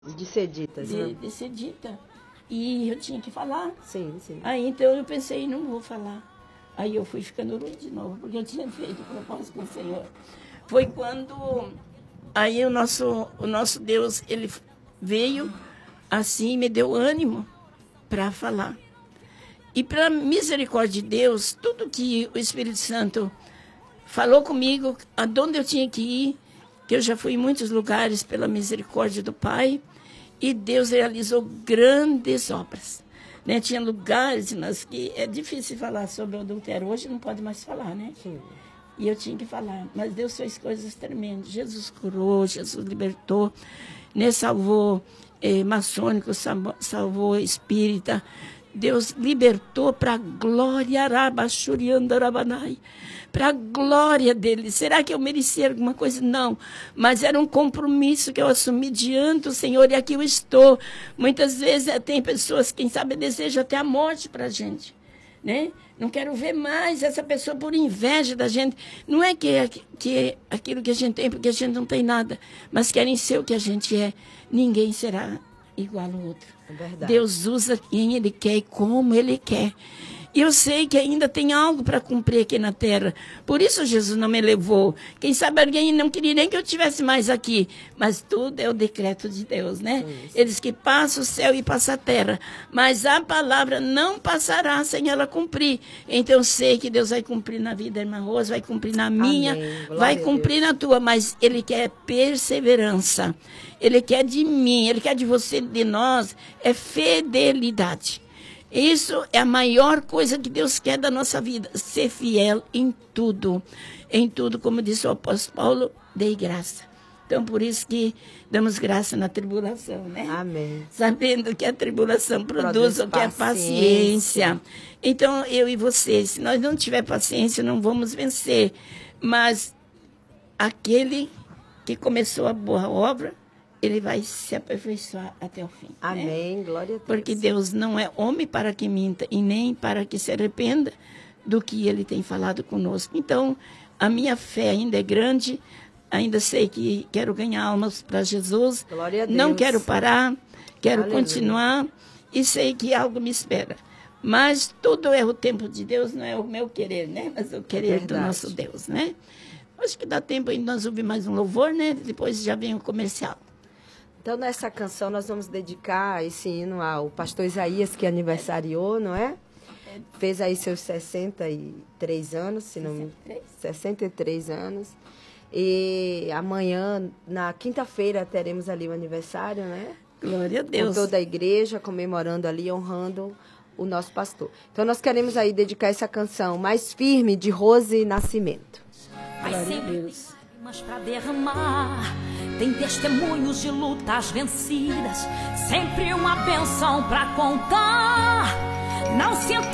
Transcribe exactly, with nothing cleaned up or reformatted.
De ser ditas, de, né? de ser dita. E eu tinha que falar. Sim, sim. Aí então eu pensei, não vou falar. Aí eu fui ficando ruim de novo, porque eu tinha feito o propósito com o Senhor. Foi quando aí o nosso, o nosso Deus, ele veio assim, me deu ânimo para falar. E para misericórdia de Deus, tudo que o Espírito Santo falou comigo, aonde eu tinha que ir, que eu já fui em muitos lugares pela misericórdia do Pai, e Deus realizou grandes obras. Né? Tinha lugares nas que é difícil falar sobre o adultério. Hoje não pode mais falar, né? Sim. E eu tinha que falar. Mas Deus fez coisas tremendas. Jesus curou, Jesus libertou, né? Salvou eh, maçônico, salvou, salvou espírita. Deus libertou para a glória, para a glória dele. Será que eu merecia alguma coisa? Não, mas era um compromisso que eu assumi diante do Senhor e aqui eu estou. Muitas vezes tem pessoas, quem sabe, desejam até a morte para a gente, né? Não quero ver mais essa pessoa por inveja da gente. Não é que, é que aquilo que a gente tem, porque a gente não tem nada, mas querem ser o que a gente é. Ninguém será igual ao outro. É verdade. Deus usa quem Ele quer e como Ele quer. E eu sei que ainda tem algo para cumprir aqui na terra. Por isso Jesus não me levou. Quem sabe alguém não queria nem que eu estivesse mais aqui. Mas tudo é o decreto de Deus, né? Sim, sim. Ele diz que passa o céu e passa a terra. Mas a palavra não passará sem ela cumprir. Então eu sei que Deus vai cumprir na vida da irmã Rosa, vai cumprir na minha, vai cumprir na tua. Mas Ele quer perseverança. Ele quer de mim, Ele quer de você, de nós, é fidelidade. Isso é a maior coisa que Deus quer da nossa vida, ser fiel em tudo. Em tudo, como disse o apóstolo Paulo, dei graça. Então, por isso que damos graça na tribulação, né? Amém. Sabendo que a tribulação produz, produz o que é paciência. Então, eu e você, se nós não tiver paciência, não vamos vencer. Mas aquele que começou a boa obra, ele vai se aperfeiçoar até o fim. Amém, né? Glória a Deus. Porque Deus não é homem para que minta e nem para que se arrependa do que Ele tem falado conosco. Então, a minha fé ainda é grande, ainda sei que quero ganhar almas para Jesus. Glória a Deus. Não quero parar, quero Aleluia. Continuar e sei que algo me espera. Mas tudo é o tempo de Deus, não é o meu querer, né? Mas o querer é do nosso Deus, né? Acho que dá tempo ainda nós ouvir mais um louvor, né? Depois já vem o comercial. Então, nessa canção, nós vamos dedicar esse hino ao pastor Isaías, que aniversariou, não é? Fez aí seus sessenta e três anos, se não me... sessenta e três anos. E amanhã, na quinta-feira, teremos ali o aniversário, né? Glória a Deus. Com toda a igreja, comemorando ali, honrando o nosso pastor. Então, nós queremos aí dedicar essa canção Mais Firme, de Rose Nascimento. Glória a Deus. Mas para derramar, tem testemunhos de lutas vencidas, sempre uma bênção para contar. Não se